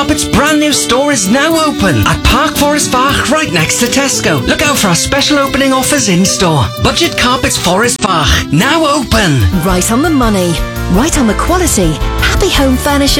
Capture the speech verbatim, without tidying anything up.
Carpet's brand new store is now open at Park Forest Fach, right next to Tesco. Look out for our special opening offers in store. Budget Carpets Forest Fach, now open. Right on the money, right on the quality. Happy Home Furniture